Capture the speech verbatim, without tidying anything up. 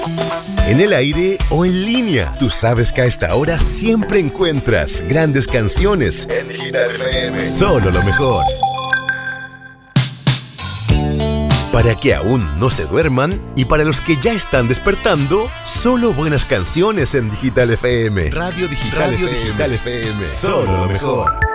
En el aire o en línea, tú sabes que a esta hora siempre encuentras grandes canciones en Digital F M. Solo lo mejor. Para que aún no se duerman y para los que ya están despertando, solo buenas canciones en Digital F M. Radio Digital, Radio F M. Digital F M. Solo lo mejor.